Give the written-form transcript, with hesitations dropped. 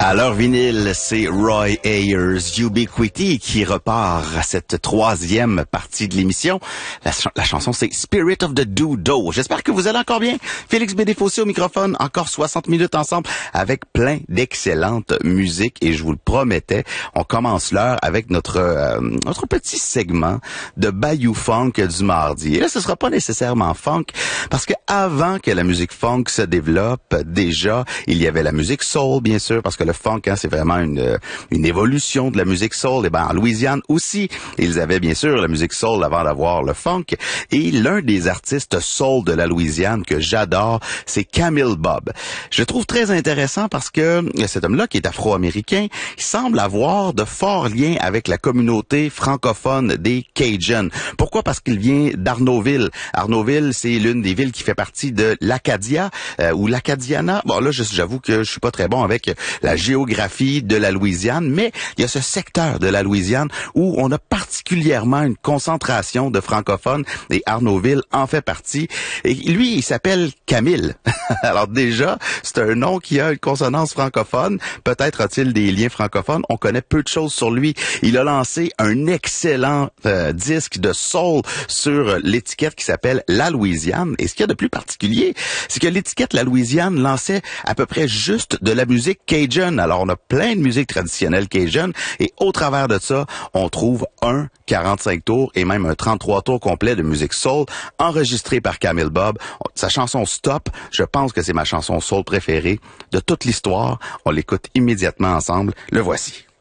À l'heure vinyle, c'est Roy Ayers, Ubiquity, qui repart à cette troisième partie de l'émission. La chanson, c'est Spirit of the Dodo. J'espère que vous allez encore bien. Félix Bédéfossé au microphone, encore 60 minutes ensemble avec plein d'excellentes musiques. Et je vous le promettais, on commence l'heure avec notre petit segment de Bayou Funk du mardi. Et là, ce sera pas nécessairement funk, parce que avant que la musique funk se développe, déjà, il y avait la musique soul, bien sûr, parce que le funk, c'est vraiment une évolution de la musique soul. Et ben, en Louisiane aussi, ils avaient bien sûr la musique soul avant d'avoir le funk. Et l'un des artistes soul de la Louisiane que j'adore, c'est Camille Bob. Je le trouve très intéressant parce que cet homme-là, qui est afro-américain, il semble avoir de forts liens avec la communauté francophone des Cajuns. Pourquoi? Parce qu'il vient d'Arnaudville. Arnaudville, c'est l'une des villes qui fait partie de l'Acadia ou l'Acadiana. Bon, là, j'avoue que je suis pas très bon avec la géographie de la Louisiane, mais il y a ce secteur de la Louisiane où on a particulièrement une concentration de francophones et Arnaudville en fait partie. Et lui, il s'appelle Camille. Alors déjà, c'est un nom qui a une consonance francophone. Peut-être a-t-il des liens francophones. On connaît peu de choses sur lui. Il a lancé un excellent disque de soul sur l'étiquette qui s'appelle La Louisiane. Et ce qu'il y a de plus particulier, c'est que l'étiquette La Louisiane lançait à peu près juste de la musique Cajun. Alors, on a plein de musique traditionnelle Cajun et au travers de ça, on trouve un 45 tours et même un 33 tours complet de musique soul enregistré par Camille Bob. Sa chanson Stop, je pense que c'est ma chanson soul préférée de toute l'histoire. On l'écoute immédiatement ensemble. Le voici.